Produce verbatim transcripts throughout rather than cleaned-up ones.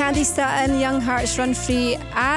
Candy Staton, Young Hearts Run Free.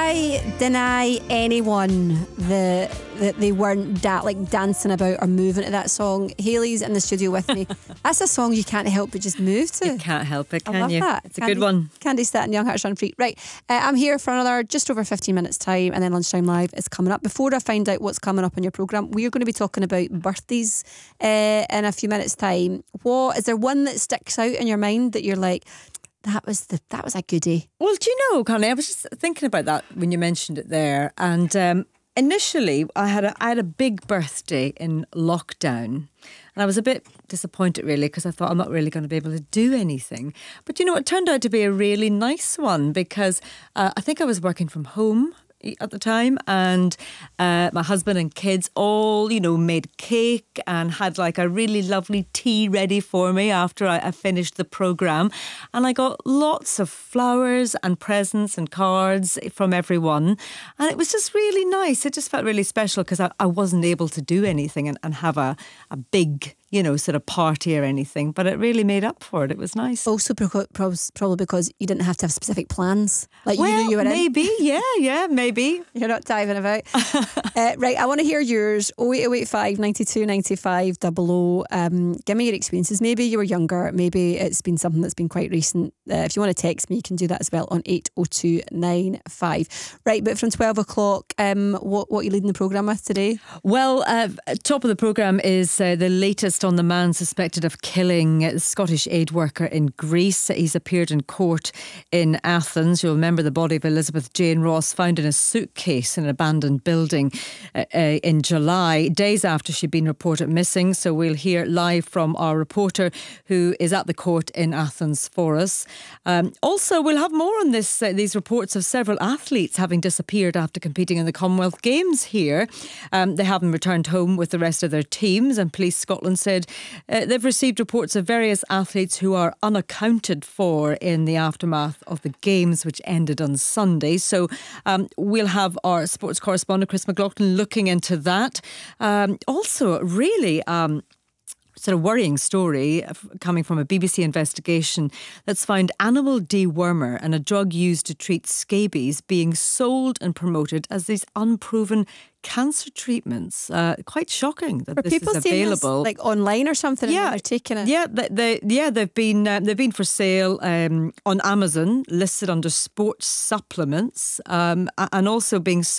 I deny anyone the that they weren't da- like dancing about or moving to that song. Hayley's in the studio with me. That's a song you can't help but just move to. You can't help it, can I love you? that. It's a Candy, good one. Candy Staton, Young Hearts Run Free. Right, uh, I'm here for another just over fifteen minutes time, and then Lunchtime Live is coming up. Before I find out what's coming up on your programme, we are going to be talking about birthdays uh, in a few minutes time. What is there one that sticks out in your mind that you're like, that was the that was a goodie? Well, do you know, Connie, I was just thinking about that when you mentioned it there. And um, initially, I had a I had a big birthday in lockdown. And I was a bit disappointed, really, because I thought I'm not really going to be able to do anything. But, you know, it turned out to be a really nice one because uh, I think I was working from home at the time, and uh, my husband and kids all, you know, made cake and had like a really lovely tea ready for me after I, I finished the programme. And I got lots of flowers and presents and cards from everyone. And it was just really nice. It just felt really special because I, I wasn't able to do anything and, and have a, a big, you know, sort of party or anything, but it really made up for it. It was nice. Also, pro- pro- probably because you didn't have to have specific plans. Like well, you knew you were maybe, in. yeah, yeah, maybe. You're not diving about. uh, right, I want to hear yours. oh eight oh eight five, nine two nine five, double oh. Um, give me your experiences. Maybe you were younger. Maybe it's been something that's been quite recent. Uh, if you want to text me, you can do that as well on eight oh two nine five. Right, but from twelve o'clock, um, what, what are you leading the programme with today? Well, uh, top of the programme is uh, the latest on the man suspected of killing a Scottish aid worker in Greece. He's appeared in court in Athens. You'll remember the body of Elizabeth Jane Ross found in a suitcase in an abandoned building uh, uh, in July, days after she'd been reported missing. So we'll hear live from our reporter who is at the court in Athens for us. Um, also, we'll have more on this. Uh, these reports of several athletes having disappeared after competing in the Commonwealth Games here. Um, they haven't returned home with the rest of their teams, and Police Scotland said Uh, they've received reports of various athletes who are unaccounted for in the aftermath of the Games, which ended on Sunday. So um, we'll have our sports correspondent, Chris McLaughlin, looking into that. Um, also, really... Um, sort of worrying story coming from a B B C investigation that's found animal dewormer and a drug used to treat scabies being sold and promoted as these unproven cancer treatments. Uh, quite shocking that Are this people is seeing available. this, like online or something, yeah, and they're taking it? Yeah, they, they, yeah, they've been uh, they've been for sale um, on Amazon, listed under sports supplements, um, and also being